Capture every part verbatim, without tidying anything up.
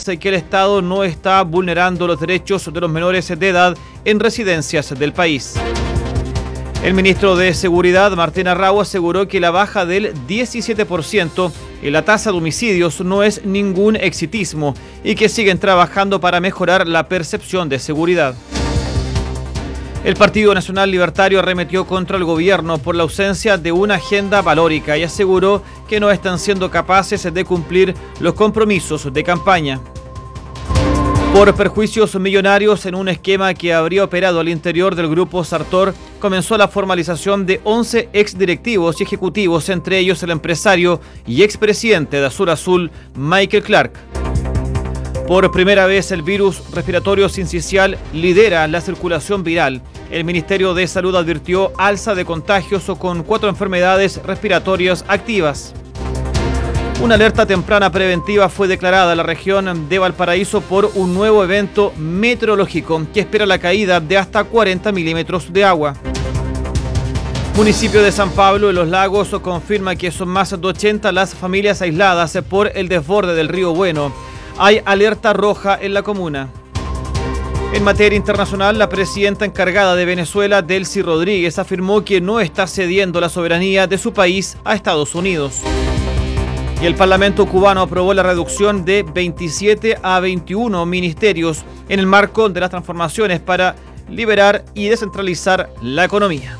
que el Estado no está vulnerando los derechos de los menores de edad en residencias del país. El ministro de Seguridad, Martín Arrau, aseguró que la baja del diecisiete por ciento en la tasa de homicidios no es ningún exitismo y que siguen trabajando para mejorar la percepción de seguridad. El Partido Nacional Libertario arremetió contra el gobierno por la ausencia de una agenda valórica y aseguró que no están siendo capaces de cumplir los compromisos de campaña. Por perjuicios millonarios en un esquema que habría operado al interior del grupo Sartor, comenzó la formalización de once exdirectivos y ejecutivos, entre ellos el empresario y expresidente de Azul Azul, Michael Clark. Por primera vez, el virus respiratorio sincicial lidera la circulación viral. El Ministerio de Salud advirtió alza de contagios con cuatro enfermedades respiratorias activas. Una alerta temprana preventiva fue declarada en la región de Valparaíso por un nuevo evento meteorológico que espera la caída de hasta cuarenta milímetros de agua. Municipio de San Pablo de los Lagos confirma que son más de ochenta las familias aisladas por el desborde del río Bueno. Hay alerta roja en la comuna. En materia internacional, la presidenta encargada de Venezuela, Delcy Rodríguez, afirmó que no está cediendo la soberanía de su país a Estados Unidos. Y el Parlamento cubano aprobó la reducción de veintisiete a veintiuno ministerios en el marco de las transformaciones para liberar y descentralizar la economía.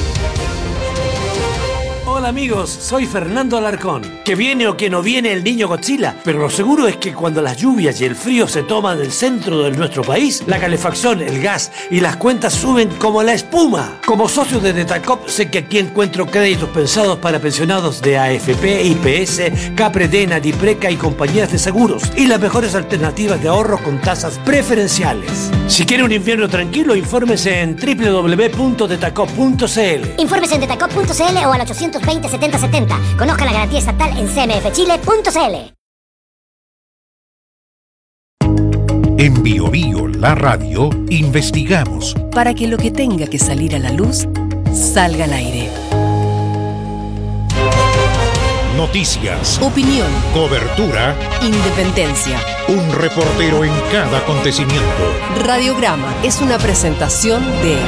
Hola amigos, soy Fernando Alarcón. Que viene o que no viene el niño Godzilla, pero lo seguro es que cuando las lluvias y el frío se toman el centro de nuestro país, la calefacción, el gas y las cuentas suben como la espuma. Como socio de Detacop, sé que aquí encuentro créditos pensados para pensionados de A F P, I P S, Capredena, Dipreca y compañías de seguros, y las mejores alternativas de ahorro con tasas preferenciales. Si quiere un invierno tranquilo, infórmese en doble u doble u doble u punto detacop punto c l. Infórmese en detacop punto c l o al ochocientos veinte setenta setenta. Conozca la garantía estatal en c m f chile punto c l. En Bio Bio, la radio, investigamos para que lo que tenga que salir a la luz salga al aire. Noticias, opinión, cobertura, independencia. Un reportero en cada acontecimiento. Radiograma es una presentación de...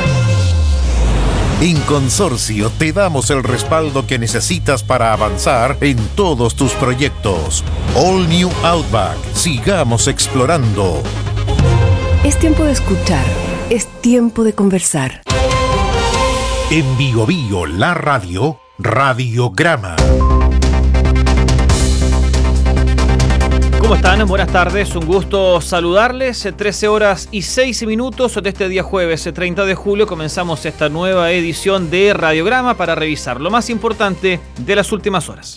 En Consorcio te damos el respaldo que necesitas para avanzar en todos tus proyectos. All New Outback. Sigamos explorando. Es tiempo de escuchar. Es tiempo de conversar. En Bio Bio, la radio, Radiograma. ¿Cómo están? Buenas tardes, un gusto saludarles. trece horas y seis minutos de este día jueves treinta de julio comenzamos esta nueva edición de Radiograma para revisar lo más importante de las últimas horas.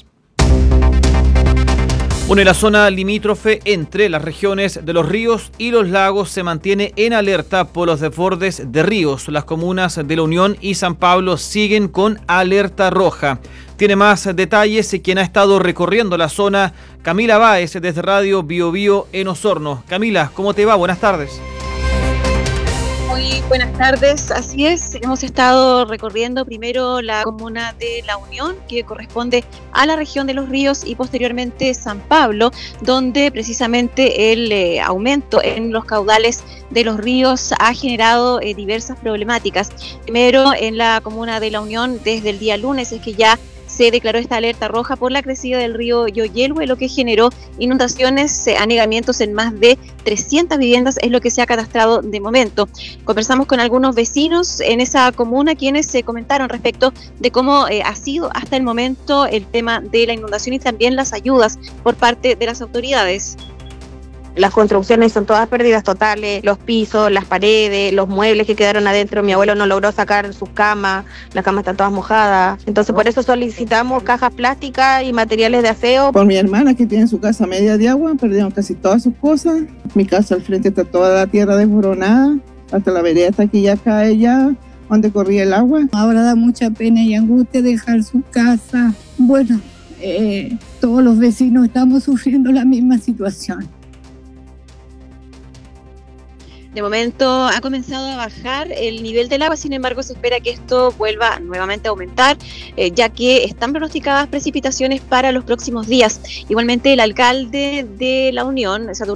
Bueno, la zona limítrofe entre las regiones de los ríos y los lagos se mantiene en alerta por los desbordes de ríos. Las comunas de La Unión y San Pablo siguen con alerta roja. Tiene más detalles quien ha estado recorriendo la zona, Camila Báez, desde Radio Bio Bio en Osorno. Camila, ¿cómo te va? Buenas tardes. Muy buenas tardes, así es, hemos estado recorriendo primero la comuna de La Unión, que corresponde a la región de los ríos, y posteriormente San Pablo, donde precisamente el eh, aumento en los caudales de los ríos ha generado eh, diversas problemáticas. Primero, en la comuna de La Unión, desde el día lunes es que ya se declaró esta alerta roja por la crecida del río Yoyelhue, lo que generó inundaciones, eh, anegamientos en más de trescientas viviendas, es lo que se ha catastrado de momento. Conversamos con algunos vecinos en esa comuna, quienes se comentaron respecto de cómo eh, ha sido hasta el momento el tema de la inundación y también las ayudas por parte de las autoridades. Las construcciones son todas pérdidas totales, los pisos, las paredes, los muebles que quedaron adentro. Mi abuelo no logró sacar sus camas, las camas están todas mojadas. Entonces por eso solicitamos cajas plásticas y materiales de aseo. Por mi hermana, que tiene su casa media de agua, perdieron casi todas sus cosas. Mi casa al frente está toda la tierra desboronada, hasta la vereda hasta aquí ya cae ya, donde corría el agua. Ahora da mucha pena y angustia dejar su casa. Bueno, eh, todos los vecinos estamos sufriendo la misma situación. De momento ha comenzado a bajar el nivel del agua, sin embargo se espera que esto vuelva nuevamente a aumentar, eh, ya que están pronosticadas precipitaciones para los próximos días. Igualmente el alcalde de La Unión,